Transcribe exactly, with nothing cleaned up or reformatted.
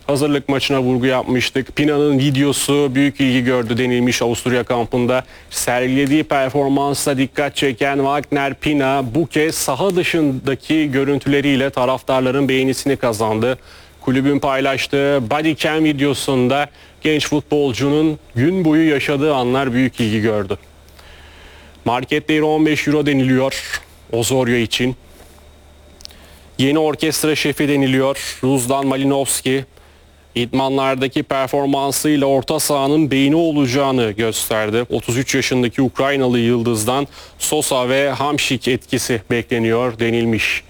hazırlık maçına vurgu yapmıştık. Pina'nın videosu büyük ilgi gördü denilmiş Avusturya kampında. Sergilediği performansa dikkat çeken Wagner Pina bu kez saha dışındaki görüntüleriyle taraftarların beğenisini kazandı. Kulübün paylaştığı Bodycam videosunda genç futbolcunun gün boyu yaşadığı anlar büyük ilgi gördü. Market değeri on beş euro deniliyor Osorio için. Yeni orkestra şefi deniliyor Ruslan Malinovski. İdmanlardaki performansıyla orta sahanın beyni olacağını gösterdi. otuz üç yaşındaki Ukraynalı yıldızdan Sosa ve Hamšík etkisi bekleniyor denilmiş.